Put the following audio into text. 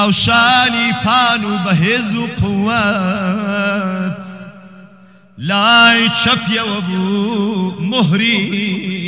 شانی پان و بەهێز و قووەت لای چەپیەوە بوو مهری